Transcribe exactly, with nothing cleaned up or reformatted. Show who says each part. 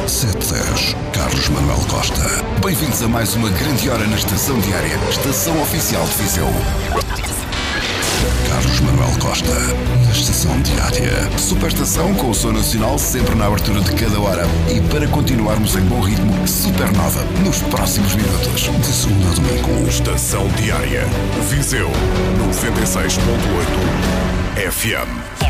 Speaker 1: sete dez, Carlos Manuel Costa. Bem-vindos a mais uma grande hora na Estação Diária, Estação Oficial de Viseu. Carlos Manuel Costa, na Estação Diária. Superestação com o som nacional sempre na abertura de cada hora. E para continuarmos em bom ritmo, Supernova nos próximos minutos. De segunda a domingo.
Speaker 2: Estação Diária. Viseu noventa e seis ponto oito F M.